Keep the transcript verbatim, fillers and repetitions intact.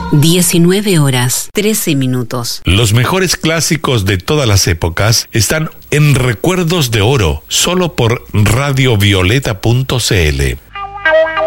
diecinueve horas, trece minutos. Los mejores clásicos de todas las épocas están en Recuerdos de Oro, solo por radiovioleta punto c l.